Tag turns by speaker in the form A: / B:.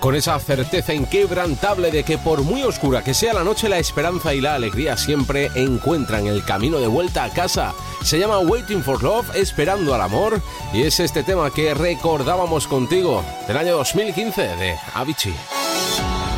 A: con esa certeza inquebrantable de que por muy oscura que sea la noche, la esperanza y la alegría siempre encuentran el camino de vuelta a casa. Se llama Waiting for Love, esperando al amor, y es este tema que recordábamos contigo del año 2015 de Avicii.